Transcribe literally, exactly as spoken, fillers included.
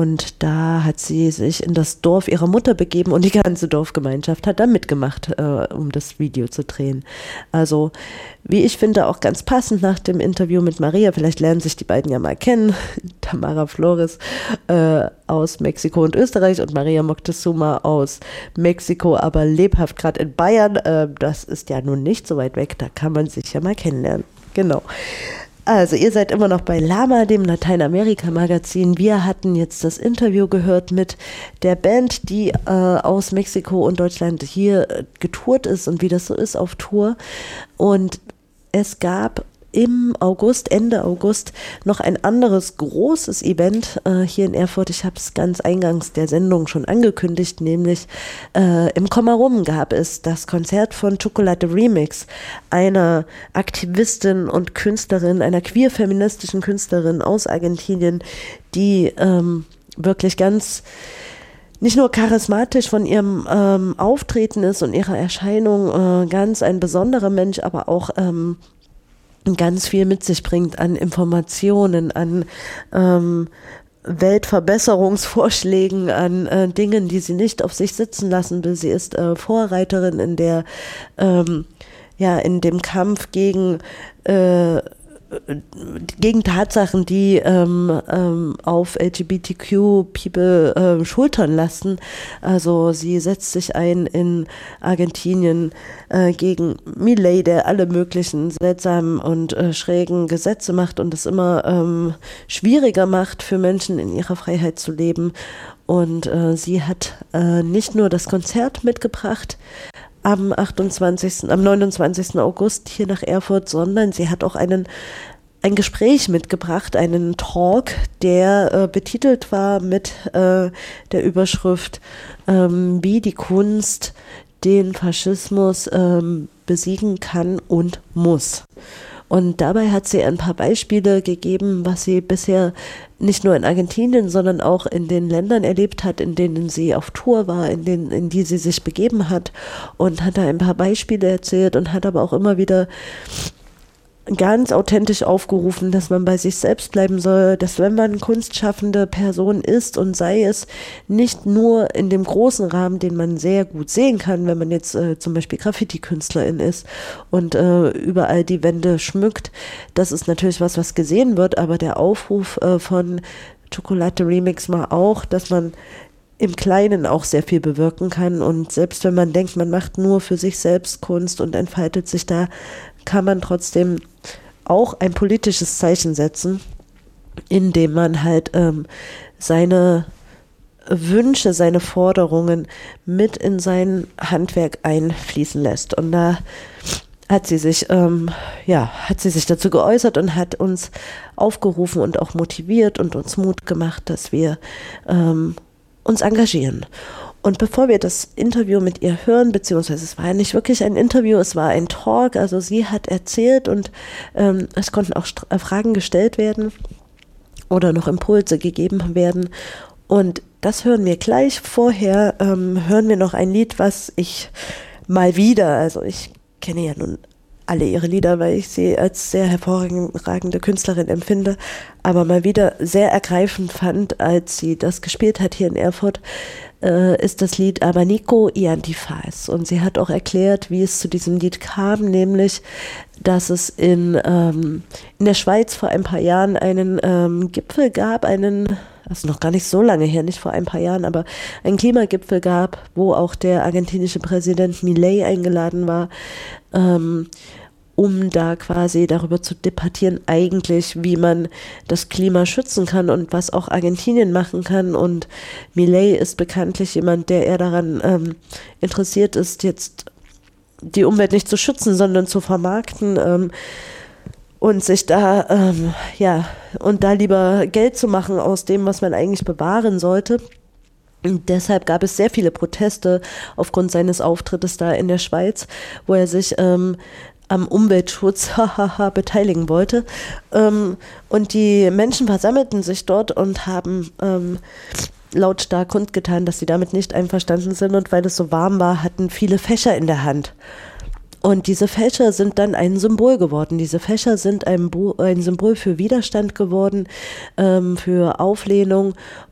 Und da hat sie sich in das Dorf ihrer Mutter begeben und die ganze Dorfgemeinschaft hat da mitgemacht, äh, um das Video zu drehen. Also, wie ich finde, auch ganz passend nach dem Interview mit Maria, vielleicht lernen sich die beiden ja mal kennen, Tamara Flores äh, aus Mexiko und Österreich und Maria Moctezuma aus Mexiko, aber lebhaft gerade in Bayern. Äh, das ist ja nun nicht so weit weg, da kann man sich ja mal kennenlernen. Genau. Also, ihr seid immer noch bei Lama, dem Lateinamerika-Magazin. Wir hatten jetzt das Interview gehört mit der Band, die äh, aus Mexiko und Deutschland hier äh, getourt ist und wie das so ist auf Tour. Und es gab im August, Ende August, noch ein anderes großes Event äh, hier in Erfurt. Ich habe es ganz eingangs der Sendung schon angekündigt, nämlich äh, im Kommarum gab es das Konzert von Chocolate Remix, einer Aktivistin und Künstlerin, einer queer-feministischen Künstlerin aus Argentinien, die ähm, wirklich ganz nicht nur charismatisch von ihrem ähm, Auftreten ist und ihrer Erscheinung, äh, ganz ein besonderer Mensch, aber auch ähm, ganz viel mit sich bringt an Informationen, an ähm, Weltverbesserungsvorschlägen, an äh, Dingen, die sie nicht auf sich sitzen lassen will. Sie ist äh, Vorreiterin in der, ähm, ja, in dem Kampf gegen äh, gegen Tatsachen, die ähm, ähm, auf L G B T Q-People äh, schultern lassen. Also sie setzt sich ein in Argentinien äh, gegen Milei, der alle möglichen seltsamen und äh, schrägen Gesetze macht und es immer ähm, schwieriger macht für Menschen in ihrer Freiheit zu leben. Und äh, sie hat äh, nicht nur das Konzert mitgebracht, am achtundzwanzigsten, am neunundzwanzigsten August hier nach Erfurt, sondern sie hat auch einen, ein Gespräch mitgebracht, einen Talk, der äh, betitelt war mit äh, der Überschrift, ähm, wie die Kunst den Faschismus ähm, besiegen kann und muss. Und dabei hat sie ein paar Beispiele gegeben, was sie bisher nicht nur in Argentinien, sondern auch in den Ländern erlebt hat, in denen sie auf Tour war, in denen, in die sie sich begeben hat, und hat da ein paar Beispiele erzählt und hat aber auch immer wieder ganz authentisch aufgerufen, dass man bei sich selbst bleiben soll, dass wenn man kunstschaffende Person ist und sei es nicht nur in dem großen Rahmen, den man sehr gut sehen kann, wenn man jetzt äh, zum Beispiel Graffiti-Künstlerin ist und äh, überall die Wände schmückt, das ist natürlich was, was gesehen wird, aber der Aufruf äh, von Chocolate Remix war auch, dass man im Kleinen auch sehr viel bewirken kann, und selbst wenn man denkt, man macht nur für sich selbst Kunst und entfaltet sich da, kann man trotzdem auch ein politisches Zeichen setzen, indem man halt ähm, seine Wünsche, seine Forderungen mit in sein Handwerk einfließen lässt. Und da hat sie sich, ähm, ja, hat sie sich dazu geäußert und hat uns aufgerufen und auch motiviert und uns Mut gemacht, dass wir ähm, uns engagieren. Und bevor wir das Interview mit ihr hören, beziehungsweise es war ja nicht wirklich ein Interview, es war ein Talk, also sie hat erzählt und ähm, es konnten auch St- Fragen gestellt werden oder noch Impulse gegeben werden. Und das hören wir gleich. Vorher ähm, hören wir noch ein Lied, was ich mal wieder, also ich kenne ja nun alle ihre Lieder, weil ich sie als sehr hervorragende Künstlerin empfinde, aber mal wieder sehr ergreifend fand, als sie das gespielt hat hier in Erfurt, äh, ist das Lied Abanico y Antifaz. Und sie hat auch erklärt, wie es zu diesem Lied kam, nämlich, dass es in, ähm, in der Schweiz vor ein paar Jahren einen ähm, Gipfel gab, einen, also noch gar nicht so lange her, nicht vor ein paar Jahren, aber einen Klimagipfel gab, wo auch der argentinische Präsident Milei eingeladen war, ähm, um da quasi darüber zu debattieren, eigentlich, wie man das Klima schützen kann und was auch Argentinien machen kann. Und Milei ist bekanntlich jemand, der eher daran ähm, interessiert ist, jetzt die Umwelt nicht zu schützen, sondern zu vermarkten ähm, und sich da, ähm, ja, und da lieber Geld zu machen aus dem, was man eigentlich bewahren sollte. Und deshalb gab es sehr viele Proteste aufgrund seines Auftrittes da in der Schweiz, wo er sich ähm, am Umweltschutz beteiligen wollte. Ähm, und die Menschen versammelten sich dort und haben ähm, lautstark kundgetan, dass sie damit nicht einverstanden sind. Und weil es so warm war, hatten viele Fächer in der Hand. Und diese Fächer sind dann ein Symbol geworden. Diese Fächer sind ein, Bo- ein Symbol für Widerstand geworden, ähm, für Auflehnung.